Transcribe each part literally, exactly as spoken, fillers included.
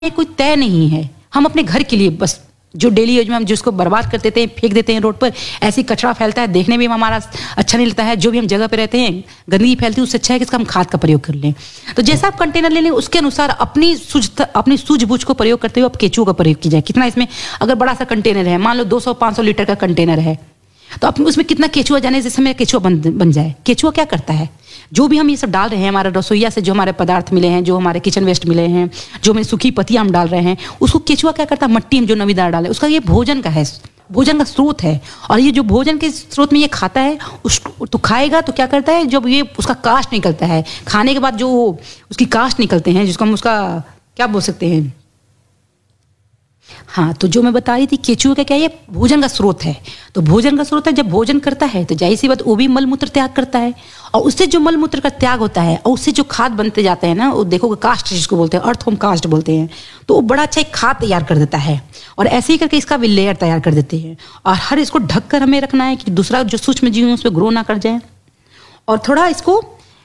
ये कोई तय नहीं है। हम अपने घर के लिए बस जो डेली यूज में हम जिसको बर्बाद कर देते हैं, फेंक देते हैं रोड पर, ऐसी कचरा फैलता है, देखने में हमारा अच्छा नहीं लगता है। जो भी हम जगह पे रहते हैं गंदगी फैलती है, उससे अच्छा है कि इसका हम खाद का प्रयोग कर लें। तो जैसा आप कंटेनर ले लें उसके अनुसार अपनी सूझ अपनी सूझबूझ को प्रयोग करते हुए आप केचुओं का प्रयोग किया जाए। कितना इसमें, अगर बड़ा सा कंटेनर है, मान लो दो सौ पाँच सौ लीटर का कंटेनर है, तो आप उसमें कितना केचुआ जाने जिससे मेरा केचुआ बन बन जाए। केचुआ क्या करता है, जो भी हम ये सब डाल रहे हैं हमारे रसोईया से, जो हमारे पदार्थ मिले हैं, जो हमारे किचन वेस्ट मिले हैं, जो हमें सूखी पत्तियां हम डाल रहे हैं, उसको केचुआ क्या करता है, मट्टी में जो नवीदार डाले उसका ये भोजन का है, भोजन का स्रोत है। और ये जो भोजन के स्रोत में ये खाता है, उसको तो खाएगा तो क्या करता है, जब ये उसका कास्ट निकलता है, खाने के बाद जो उसकी कास्ट निकलते हैं, जिसको हम उसका क्या बोल सकते हैं, हाँ, तो जो मैं बता रही थी केचुआ का क्या, ये भोजन का स्रोत है। तो भोजन का स्रोत है, जब भोजन करता है तो जाहिर सी बात वो भी मल मूत्र त्याग करता है, और उससे जो मल मूत्र का त्याग होता है और उससे जो खाद बनते जाते हैं ना, वो देखोगे कास्ट जिसको बोलते हैं, अर्थ होम कास्ट बोलते हैं, तो वो बड़ा अच्छा एक खाद तैयार कर देता है। और ऐसे ही करके इसका भी लेयर तैयार कर देते हैं। और हर इसको ढक कर हमें रखना है कि दूसरा जो सूक्ष्म जीव है उस पर ग्रो ना कर जाए। और थोड़ा इसको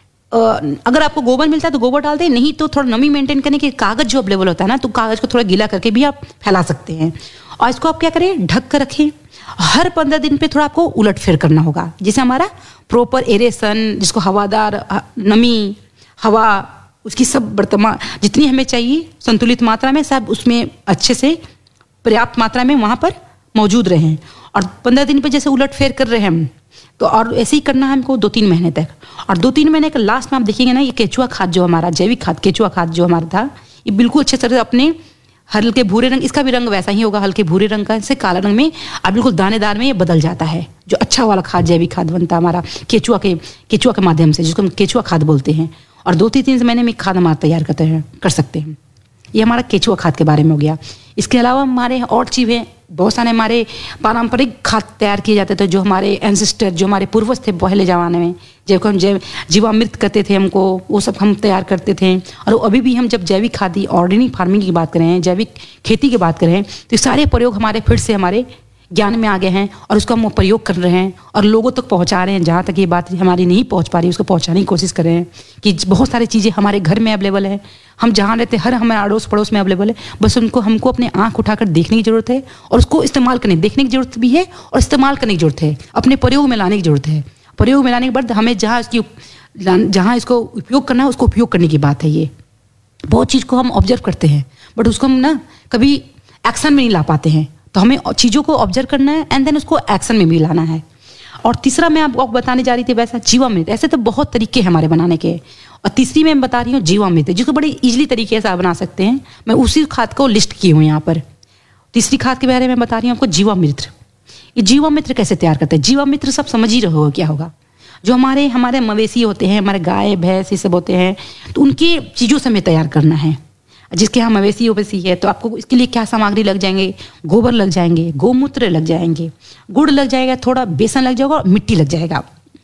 अगर आपको गोबर मिलता है तो गोबर डाल दें, नहीं तो थोड़ा नमी मेंटेन करने के कागज जो अवेलेबल होता है ना, तो कागज को थोड़ा गीला करके भी आप फैला सकते हैं। और इसको आप क्या करें, ढक कर रखें। हर पंद्रह दिन पे थोड़ा आपको उलट फेर करना होगा, जिससे हमारा प्रॉपर एरेशन, जिसको हवादार नमी हवा उसकी सब वर्तमान जितनी हमें चाहिए संतुलित मात्रा में, सब उसमें अच्छे से पर्याप्त मात्रा में वहाँ पर मौजूद रहें। और पंद्रह दिन पे जैसे उलट फेर कर रहे हैं हम, तो और ऐसे ही करना है हमको दो तीन महीने तक। और दो तीन महीने के लास्ट में आप देखिएंगे ना, ये केचुआ खाद जो हमारा जैविक खाद, केचुआ खाद जो हमारा था, ये बिल्कुल अच्छे तरह अपने हल्के भूरे रंग, इसका भी रंग वैसा ही होगा, हल्के भूरे रंग का से काला रंग में अब बिल्कुल दानेदार में ये बदल जाता है। जो अच्छा वाला खाद जैविक खाद बनता है हमारा केचुआ के केचुआ के माध्यम से, जिसको हम केचुआ खाद बोलते हैं। और दो तीन तीन महीने में खाद हमारा तैयार करते हैं कर सकते हैं। ये हमारा केचुआ खाद के बारे में हो गया। इसके अलावा हमारे और चीज़ें बहुत सारे हमारे पारंपरिक खाद तैयार किए जाते थे, जो हमारे एंसेस्टर, जो हमारे पूर्वज थे पहले ज़माने में, जब हम जैव जीवामृत करते थे हमको, वो सब हम तैयार करते थे। और अभी भी हम जब जैविक खादी ऑर्गेनिक फार्मिंग की बात करें, जैविक खेती की बात करें, तो ये सारे प्रयोग हमारे फिर से हमारे ज्ञान में आ गए हैं और उसका हम प्रयोग कर रहे हैं और लोगों तक पहुंचा रहे हैं। जहाँ तक ये बात हमारी नहीं पहुंच पा रही उसको पहुंचाने की कोशिश कर रहे हैं कि बहुत सारी चीज़ें हमारे घर में अवेलेबल है, हम जहाँ रहते हैं हर हमारे अड़ोस पड़ोस में अवेलेबल है। बस उनको हमको अपने आँख उठाकर देखने की ज़रूरत है और उसको इस्तेमाल करने देखने की ज़रूरत भी है और इस्तेमाल करने की ज़रूरत है, अपने प्रयोग में लाने की ज़रूरत है। प्रयोग में लाने के बाद हमें जहाँ इसकी जहाँ इसको उपयोग करना है उसको उपयोग करने की बात है। ये बहुत चीज़ को हम ऑब्जर्व करते हैं बट उसको हम ना कभी एक्शन में नहीं ला पाते हैं। तो हमें चीज़ों को ऑब्जर्व करना है एंड देन उसको एक्शन में भी लाना है। और तीसरा मैं आपको बताने जा रही थी वैसा जीवामृत। ऐसे तो बहुत तरीके हैं हमारे बनाने के। और तीसरी मैं बता रही हूँ जीवामृत, जिसको बड़े इजीली तरीके से आप बना सकते हैं। मैं उसी खाद को लिस्ट की हूँ यहाँ पर। तीसरी खाद के बारे में बता रही हूँ आपको, जीवामृत। ये जीवामृत कैसे तैयार करते हैं? जीवामृत सब समझ ही रहे हो क्या होगा। जो हमारे हमारे मवेशी होते हैं, हमारे गाय भैंस ये सब होते हैं, तो उनकी चीज़ों से हमें तैयार करना है। जिसके यहाँ मवेशी उवेशी है तो आपको इसके लिए क्या सामग्री लग जाएंगे, गोबर लग जाएंगे, गोमूत्र लग जाएंगे, गुड़ लग जाएगा, थोड़ा बेसन लग जाएगा और मिट्टी लग जाएगा।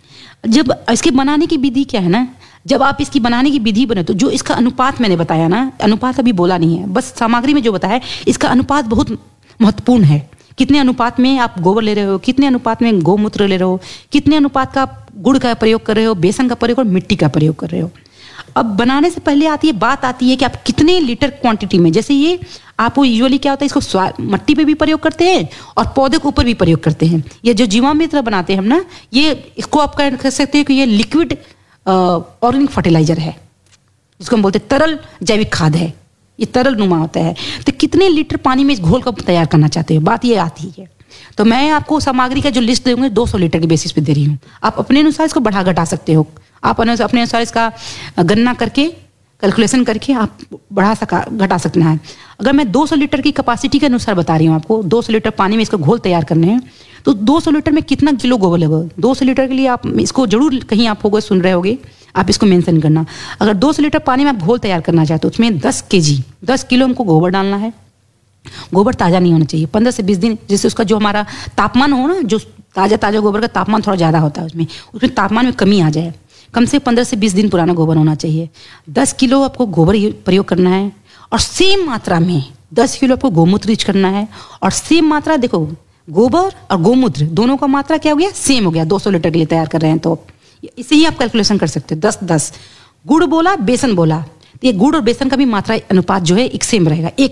जब इसके बनाने की विधि क्या है ना, जब आप इसकी बनाने की विधि बने तो जो इसका अनुपात मैंने बताया ना, अनुपात अभी बोला नहीं है, बस सामग्री में जो बताया इसका अनुपात बहुत महत्वपूर्ण है। कितने अनुपात में आप गोबर ले रहे हो, कितने अनुपात में गोमूत्र ले रहे हो, कितने अनुपात का आप गुड़ का प्रयोग कर रहे हो, बेसन का प्रयोग और मिट्टी का प्रयोग कर रहे हो। अब बनाने से पहले आती है बात आती है कि आप कितने लीटर क्वांटिटी में, जैसे ये आपको यूजुअली क्या होता है, इसको मट्टी पे भी प्रयोग करते हैं और पौधे के ऊपर भी प्रयोग करते हैं। ये जो जीवामृत बनाते हैं हम ना, ये इसको आप कह सकते हैं कि ये लिक्विड ऑर्गेनिक फर्टिलाइजर है, जिसको हम बोलते हैं तरल जैविक खाद है। ये तरल नुमा होता है। तो कितने लीटर पानी में इस घोल को तैयार करना चाहते हो, बात ये आती है। तो मैं आपको सामग्री का जो लिस्ट दूंगी दो सौ लीटर के बेसिस पे दे रही हूँ। आप अपने अनुसार इसको बढ़ा घटा सकते हो। आप अपने अनुसार इसका गणना करके कैलकुलेशन करके आप बढ़ा सका घटा सकना है। अगर मैं दो सौ लीटर की कैपेसिटी के अनुसार बता रही हूँ आपको, दो सौ लीटर पानी में इसका घोल तैयार करने हैं, तो दो सौ लीटर में कितना किलो गोबर लगेगा? दो सौ लीटर के लिए आप इसको जरूर कहीं आप होगा सुन रहे होगे, आप इसको मेंशन करना। अगर दो सौ लीटर पानी में आप घोल तैयार करना चाहते हो, उसमें दस के जी दस किलो हमको गोबर डालना है। गोबर ताज़ा नहीं होना चाहिए, पंद्रह से बीस दिन, जिससे उसका जो हमारा तापमान हो ना, जो ताज़ा ताज़ा गोबर का तापमान थोड़ा ज़्यादा होता है, उसमें उसमें तापमान में कमी आ जाए। कम से पंद्रह से बीस दिन पुराना गोबर होना चाहिए। दस किलो आपको गोबर प्रयोग करना है और सेम मात्रा में दस किलो आपको गोमूत्र यूज करना है। और सेम मात्रा, देखो गोबर और गोमूत्र दोनों का मात्रा क्या हो गया, सेम हो गया। दो सौ लीटर के लिए तैयार कर रहे हैं तो इसे ही आप कैलकुलेशन कर सकते हो। दस दस गुड़ बोला, बेसन बोला, तो ये गुड़ और बेसन का भी मात्रा अनुपात जो है एक सेम रहेगा, एक